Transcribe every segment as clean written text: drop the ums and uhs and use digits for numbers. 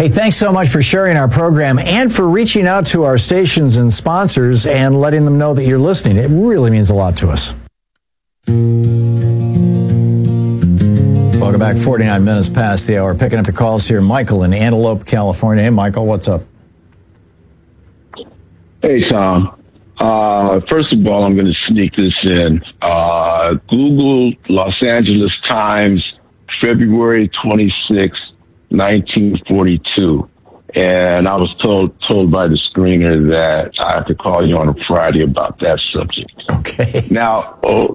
Hey, thanks so much for sharing our program and for reaching out to our stations and sponsors and letting them know that you're listening. It really means a lot to us. Welcome back. 49 minutes past the hour. Picking up your calls here. Michael in Antelope, California. Hey, Michael, what's up? Hey, Tom. First of all, I'm going to sneak this in. Google Los Angeles Times, February 26, 1942. And I was told by the screener that I have to call you on a Friday about that subject. Okay. Now,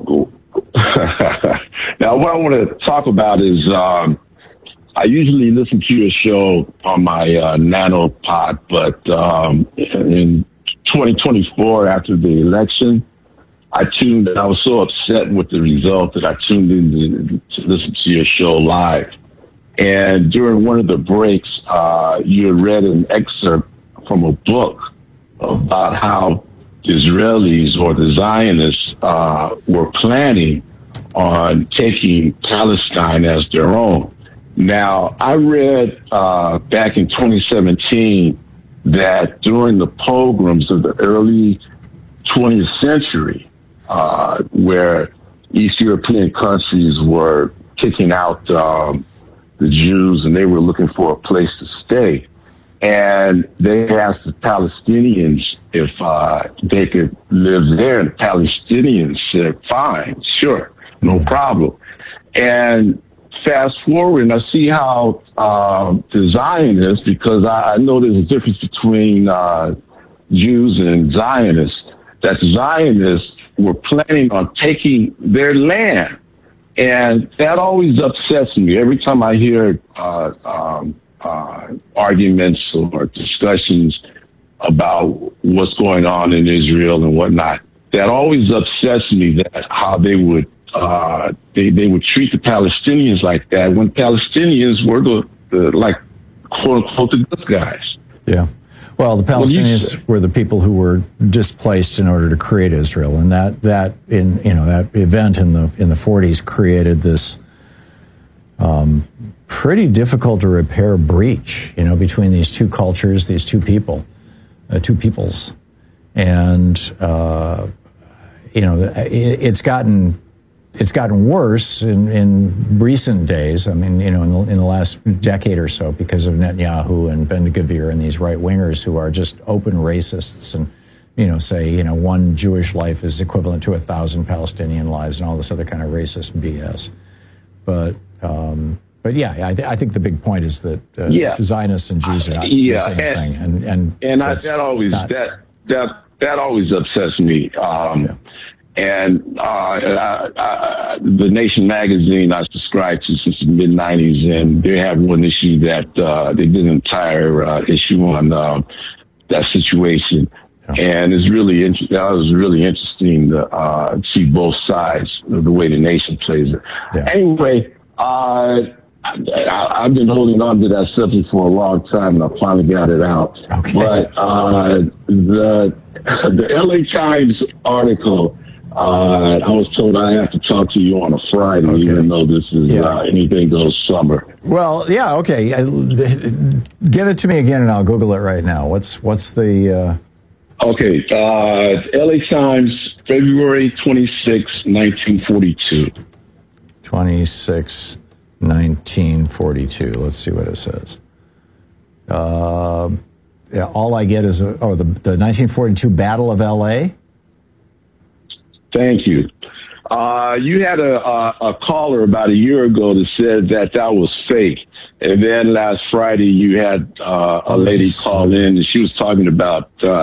now what I want to talk about is I usually listen to your show on my Nano Pod, but in 2024, after the election, I was so upset with the result that I tuned in to listen to your show live. And during one of the breaks, you had read an excerpt from a book about how Israelis or the Zionists were planning on taking Palestine as their own. Now, I read back in 2017 that during the pogroms of the early 20th century, where East European countries were kicking out the Jews and they were looking for a place to stay, and they asked the Palestinians if they could live there, and the Palestinians said, fine, sure, no problem. And fast forward, and I see how the Zionists, because I know there's a difference between Jews and Zionists, that the Zionists were planning on taking their land. And that always upsets me. Every time I hear arguments or discussions about what's going on in Israel and whatnot, that always upsets me, that how they would they would treat the Palestinians like that when Palestinians were the like, quote unquote, the good guys. Yeah. Well, the Palestinians were the people who were displaced in order to create Israel, and that event in the 40s created this pretty difficult to repair breach, between these two cultures, these two peoples, and it's gotten worse in recent days. I mean, in the last decade or so, because of Netanyahu and Ben-Gvir and these right-wingers who are just open racists and, say, one Jewish life is equivalent to 1,000 Palestinian lives and all this other kind of racist BS. But yeah, I think the big point is that Zionists and Jews are not the same thing. And that always upsets me. And the Nation magazine I subscribed to since the mid-'90s, and they have one issue that they did an entire issue on that situation. And it's really that was really interesting to see both sides of the way the Nation plays it. Yeah. Anyway, I've been holding on to that subject for a long time, and I finally got it out. Okay. But the LA Times article, I was told I have to talk to you on a Friday, even though this is anything goes summer. Well, yeah, okay. Give it to me again, and I'll Google it right now. What's the... Okay, LA Times, February 26, 1942. 26, 1942. Let's see what it says. All I get is the 1942 Battle of L.A.? Thank you. You had a caller about a year ago that said that was fake. And then last Friday you had a lady call in, and she was talking about